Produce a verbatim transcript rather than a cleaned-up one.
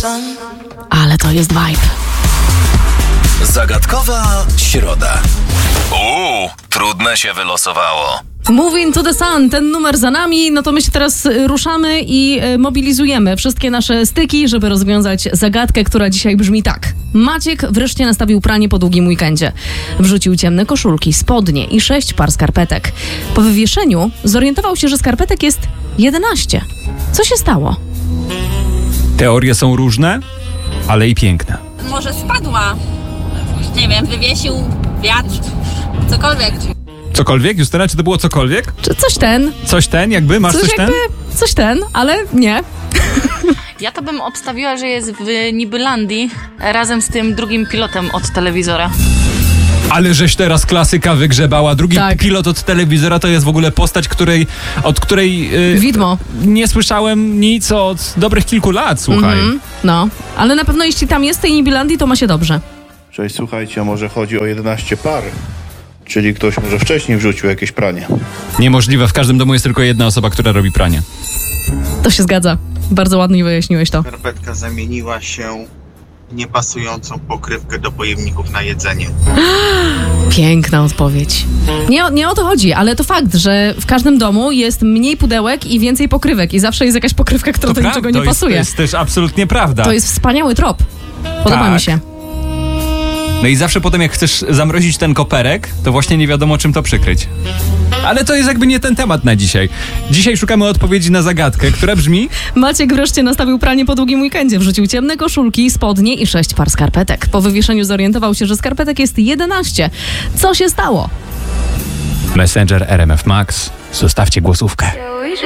Ale to jest vibe. Zagadkowa środa. Uuu, trudne się wylosowało. Moving to the Sun, ten numer za nami, no to my się teraz ruszamy i mobilizujemy wszystkie nasze styki, żeby rozwiązać zagadkę, która dzisiaj brzmi tak. Maciek wreszcie nastawił pranie po długim weekendzie. Wrzucił ciemne koszulki, spodnie i sześć par skarpetek. Po wywieszeniu zorientował się, że skarpetek jest jedenaście. Co się stało? Teorie są różne, ale i piękne. Może spadła. Nie wiem, wywiesił wiatr, cokolwiek. Cokolwiek? Justyna, czy to było cokolwiek? Czy coś ten? Coś ten, jakby? Masz coś, Coś ten? jakby, coś ten, ale nie. Ja to bym obstawiła, że jest w Nibylandii razem z tym drugim pilotem od telewizora. Ale żeś teraz klasyka wygrzebała. Drugi Tak. pilot od telewizora to jest w ogóle postać, której, od której yy, Widmo. nie słyszałem nic od dobrych kilku lat, słuchaj. Mhm, no, ale na pewno jeśli tam jest tej Nibilandii, to ma się dobrze. Cześć, słuchajcie, a może chodzi o jedenaście par? Czyli ktoś może wcześniej wrzucił jakieś pranie. Niemożliwe, w każdym domu jest tylko jedna osoba, która robi pranie. To się zgadza. Bardzo ładnie wyjaśniłeś to. Skarpetka zamieniła się w niepasującą pokrywkę do pojemników na jedzenie. Piękna odpowiedź. Nie, o- nie o to chodzi, ale to fakt, że w każdym domu jest mniej pudełek i więcej pokrywek i zawsze jest jakaś pokrywka, która do pra- niczego to nie jest, pasuje. To jest też absolutnie prawda. To jest wspaniały trop. Podoba Tak. mi się. No i zawsze potem, jak chcesz zamrozić ten koperek, to właśnie nie wiadomo, czym to przykryć. Ale to jest jakby nie ten temat na dzisiaj. Dzisiaj szukamy odpowiedzi na zagadkę, która brzmi... Maciek wreszcie nastawił pranie po długim weekendzie. Wrzucił ciemne koszulki, spodnie i sześć par skarpetek. Po wywieszeniu zorientował się, że skarpetek jest jedenaście. Co się stało? Messenger R M F Max. Zostawcie głosówkę.